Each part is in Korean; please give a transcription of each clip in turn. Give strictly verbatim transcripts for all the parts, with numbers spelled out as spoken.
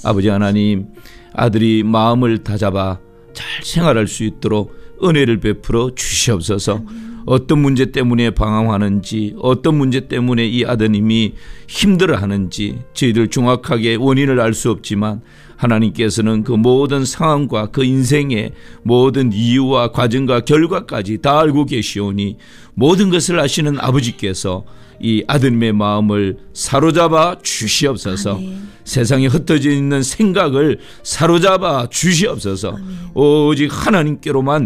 아버지 하나님, 아들이 마음을 다잡아 잘 생활할 수 있도록 은혜를 베풀어 주시옵소서. 어떤 문제 때문에 방황하는지, 어떤 문제 때문에 이 아드님이 힘들어하는지 저희들 정확하게 원인을 알 수 없지만 하나님께서는 그 모든 상황과 그 인생의 모든 이유와 과정과 결과까지 다 알고 계시오니 모든 것을 아시는 아버지께서 이 아드님의 마음을 사로잡아 주시옵소서. 아멘. 세상에 흩어져 있는 생각을 사로잡아 주시옵소서. 아멘. 오직 하나님께로만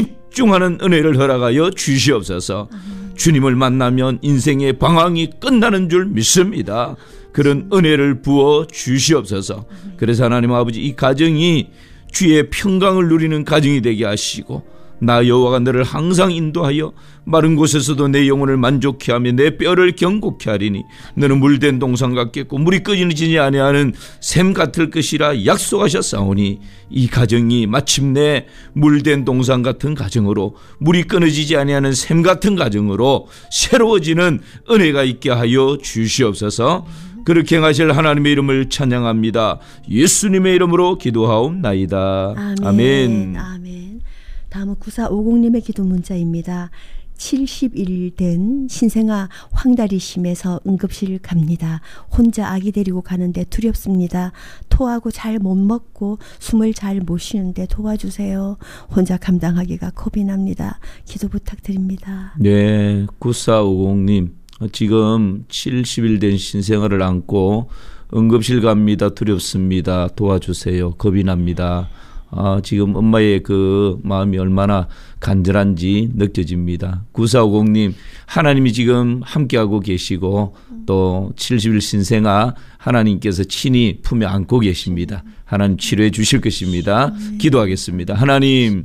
집중하는 은혜를 허락하여 주시옵소서. 아멘. 주님을 만나면 인생의 방황이 끝나는 줄 믿습니다. 그런 은혜를 부어 주시옵소서. 그래서 하나님 아버지, 이 가정이 주의 평강을 누리는 가정이 되게 하시고 나 여호와가 너를 항상 인도하여 마른 곳에서도 내 영혼을 만족케 하며 내 뼈를 경고케 하리니 너는 물된 동산 같겠고 물이 끊이지 아니하는 샘 같을 것이라 약속하셨사오니 이 가정이 마침내 물된 동산 같은 가정으로 물이 끊어지지 아니하는 샘 같은 가정으로 새로워지는 은혜가 있게 하여 주시옵소서. 그렇게 행하실 하나님의 이름을 찬양합니다. 예수님의 이름으로 기도하옵나이다. 아멘. 아멘. 아멘. 다음은 구사오공님의 기도 문자입니다. 칠십 일 된 신생아 황다리심에서 응급실 갑니다. 혼자 아기 데리고 가는데 두렵습니다. 토하고 잘 못 먹고 숨을 잘 못 쉬는데 도와주세요. 혼자 감당하기가 겁이 납니다. 기도 부탁드립니다. 네, 구사오공님 지금 칠십 일 된 신생아를 안고 응급실 갑니다. 두렵습니다. 도와주세요. 겁이 납니다. 아, 지금 엄마의 그 마음이 얼마나 간절한지 느껴집니다. 구사오공님, 하나님이 지금 함께하고 계시고 또 칠십 일 신생아 하나님께서 친히 품에 안고 계십니다. 하나님 치료해 주실 것입니다. 기도하겠습니다. 하나님,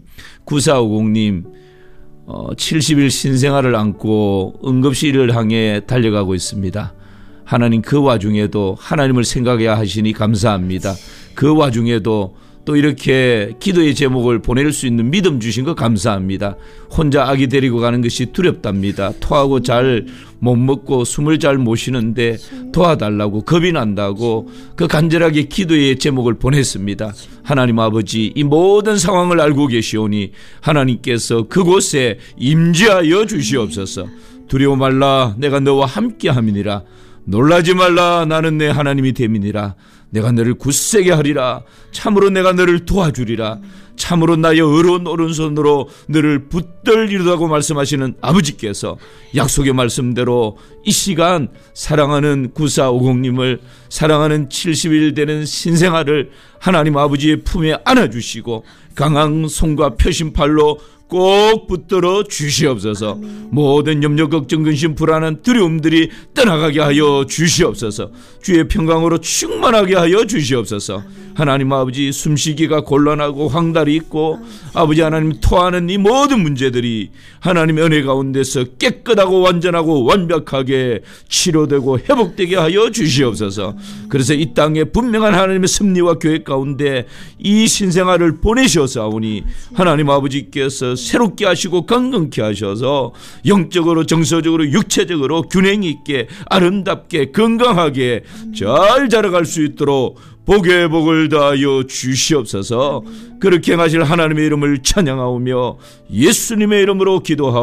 구사오공님 어, 칠십 일 신생아를 안고 응급실을 향해 달려가고 있습니다. 하나님, 그 와중에도 하나님을 생각해야 하시니 감사합니다. 그 와중에도 또 이렇게 기도의 제목을 보낼 수 있는 믿음 주신 거 감사합니다. 혼자 아기 데리고 가는 것이 두렵답니다. 토하고 잘 못 먹고 숨을 잘 못 쉬는데 도와달라고 겁이 난다고 그 간절하게 기도의 제목을 보냈습니다. 하나님 아버지, 이 모든 상황을 알고 계시오니 하나님께서 그곳에 임재하여 주시옵소서. 두려워 말라, 내가 너와 함께함이니라. 놀라지 말라, 나는 내 하나님이 됨이니라. 내가 너를 굳세게 하리라. 참으로 내가 너를 도와주리라. 참으로 나의 의로운 오른손으로 너를 붙들리리라고 말씀하시는 아버지께서 약속의 말씀대로 이 시간 사랑하는 구사오공님을, 사랑하는 칠십 일 되는 신생아를 하나님 아버지의 품에 안아주시고 강한 손과 표심팔로 꼭 붙들어 주시옵소서. 아멘. 모든 염려, 걱정, 근심, 불안한 두려움들이 떠나가게 하여 주시옵소서. 주의 평강으로 충만하게 하여 주시옵소서. 아멘. 하나님 아버지, 숨쉬기가 곤란하고 황달이 있고 아멘. 아버지 하나님 토하는 이 모든 문제들이 하나님의 은혜 가운데서 깨끗하고 완전하고 완벽하게 치료되고 회복되게 하여 주시옵소서. 아멘. 그래서 이 땅에 분명한 하나님의 섭리와 계획 가운데 이 신생아를 보내셔서오니 하나님 아버지께서 새롭게 하시고 건강케 하셔서 영적으로 정서적으로 육체적으로 균형 있게 아름답게 건강하게 잘 자라갈 수 있도록 복의 복을 다하여 주시옵소서. 그렇게 행하실 하나님의 이름을 찬양하오며 예수님의 이름으로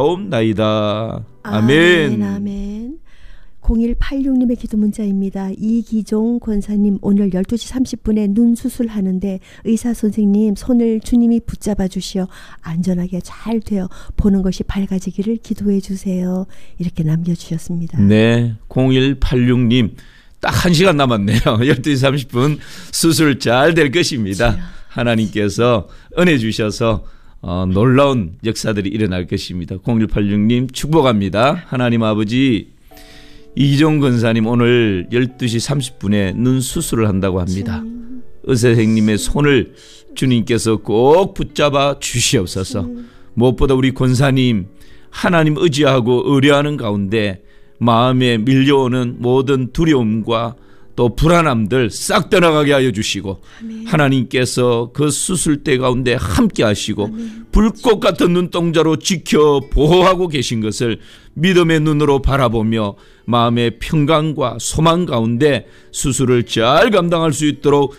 기도하옵나이다. 아멘. 아멘. 아멘. 공일팔육님의 기도 문자입니다. 이기종 권사님, 오늘 열두 시 삼십 분에 눈 수술하는데 의사 선생님 손을 주님이 붙잡아 주시어 안전하게 잘 되어 보는 것이 밝아지기를 기도해 주세요. 이렇게 남겨주셨습니다. 네, 공일팔육님 딱 한 시간 남았네요. 열두 시 삼십 분 수술 잘 될 것입니다. 하나님께서 은혜 주셔서 어, 놀라운 역사들이 일어날 것입니다. 공일팔육님 축복합니다. 하나님 아버지, 이기종 권사님 오늘 열두 시 삼십 분에 눈 수술을 한다고 합니다. 의사 선생님의 손을 주님께서 꼭 붙잡아 주시옵소서. 무엇보다 우리 권사님 하나님 의지하고 의뢰하는 가운데 마음에 밀려오는 모든 두려움과 또 불안함들 싹 떠나가게 하여 주시고 아멘. 하나님께서 그 수술대 가운데 함께 하시고 아멘. 불꽃 같은 눈동자로 지켜 보호하고 계신 것을 믿음의 눈으로 바라보며 마음의 평강과 소망 가운데 수술을 잘 감당할 수 있도록